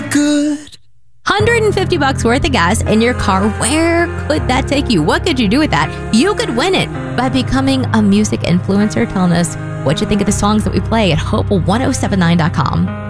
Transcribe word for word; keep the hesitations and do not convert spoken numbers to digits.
good. one hundred fifty bucks worth of gas in your car. Where could that take you? What could you do with that? You could win it by becoming a music influencer, telling us what you think of the songs that we play at hope one oh seven nine dot com.